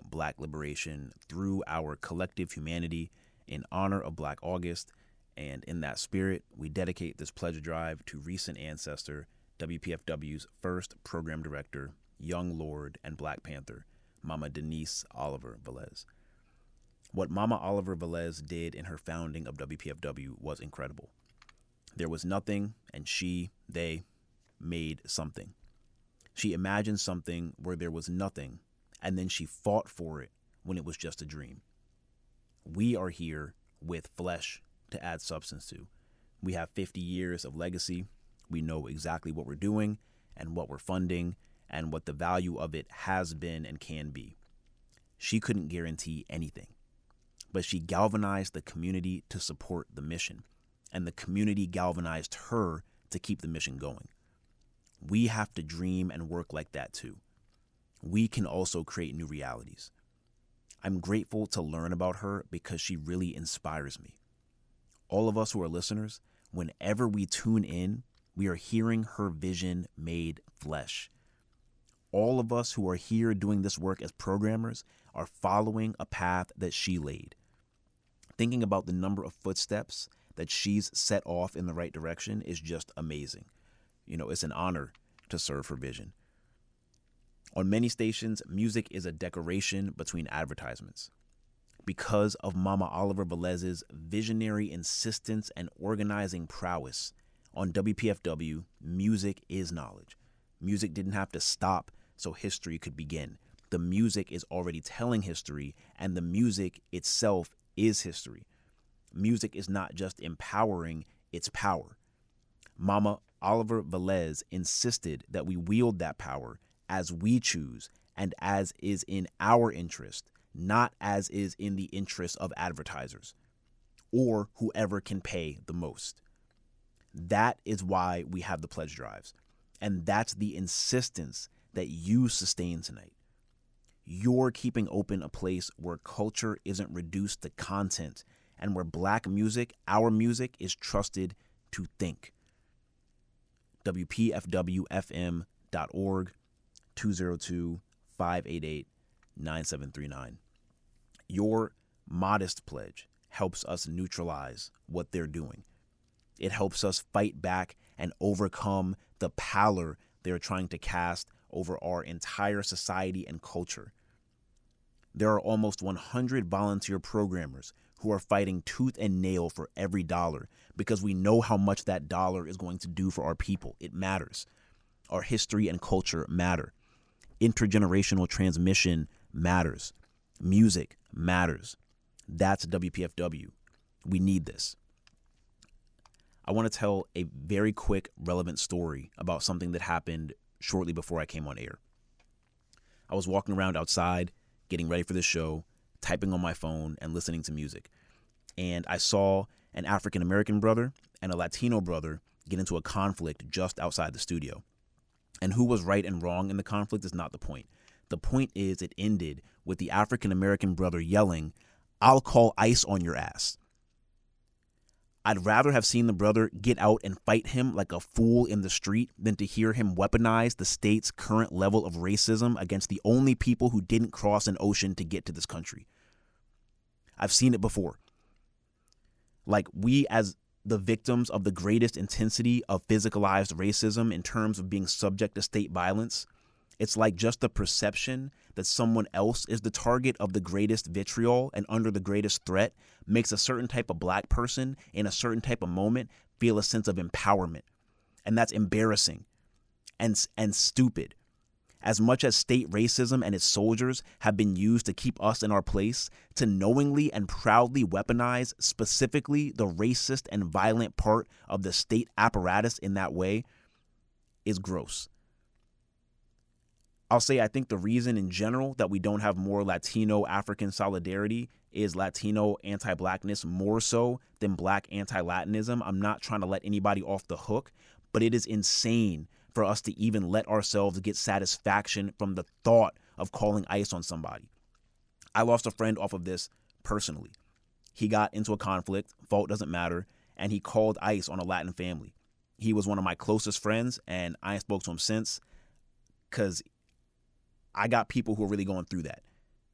Black liberation through our collective humanity in honor of Black August. And in that spirit, we dedicate this pledge drive to recent ancestor, WPFW's first program director, Young Lord and Black Panther, Mama Denise Oliver Velez. What Mama Oliver Velez did in her founding of WPFW was incredible. There was nothing, and they made something. She imagined something where there was nothing, and then she fought for it when it was just a dream. We are here with flesh to add substance to. We have 50 years of legacy. We know exactly what we're doing and what we're funding and what the value of it has been and can be. She couldn't guarantee anything, but she galvanized the community to support the mission, and the community galvanized her to keep the mission going. We have to dream and work like that too. We can also create new realities. I'm grateful to learn about her because she really inspires me. All of us who are listeners, whenever we tune in, we are hearing her vision made flesh. All of us who are here doing this work as programmers are following a path that she laid. Thinking about the number of footsteps that she's set off in the right direction is just amazing. You know, it's an honor to serve her vision. On many stations, music is a decoration between advertisements. Because of Mama Oliver Velez's visionary insistence and organizing prowess, on WPFW, music is knowledge. Music didn't have to stop so history could begin. The music is already telling history, and the music itself is history. Music is not just empowering, it's power. Mama Oliver Velez insisted that we wield that power as we choose and as is in our interest, not as is in the interest of advertisers or whoever can pay the most. That is why we have the pledge drives, and that's the insistence that you sustain tonight. You're keeping open a place where culture isn't reduced to content and where Black music, our music, is trusted to think. WPFWFM.org, 202-588-9739. Your modest pledge helps us neutralize what they're doing. It helps us fight back and overcome the pallor they're trying to cast over our entire society and culture. There are almost 100 volunteer programmers who are fighting tooth and nail for every dollar because we know how much that dollar is going to do for our people. It matters. Our history and culture matter. Intergenerational transmission matters. Music matters. That's WPFW. We need this. I want to tell a very quick, relevant story about something that happened shortly before I came on air. I was walking around outside, getting ready for the show, typing on my phone and listening to music. And I saw an African-American brother and a Latino brother get into a conflict just outside the studio. And who was right and wrong in the conflict is not the point. The point is it ended with the African-American brother yelling, "I'll call ICE on your ass." I'd rather have seen the brother get out and fight him like a fool in the street than to hear him weaponize the state's current level of racism against the only people who didn't cross an ocean to get to this country. I've seen it before. Like, we as the victims of the greatest intensity of physicalized racism in terms of being subject to state violence, it's like just the perception that someone else is the target of the greatest vitriol and under the greatest threat makes a certain type of Black person in a certain type of moment feel a sense of empowerment. And that's embarrassing and stupid. As much as state racism and its soldiers have been used to keep us in our place, to knowingly and proudly weaponize specifically the racist and violent part of the state apparatus in that way is gross. I'll say I think the reason in general that we don't have more Latino African solidarity is Latino anti-Blackness more so than Black anti-Latinism. I'm not trying to let anybody off the hook, but it is insane for us to even let ourselves get satisfaction from the thought of calling ICE on somebody. I lost a friend off of this personally. He got into a conflict, fault doesn't matter, and he called ICE on a Latin family. He was one of my closest friends, and I ain't spoke to him since because I got people who are really going through that.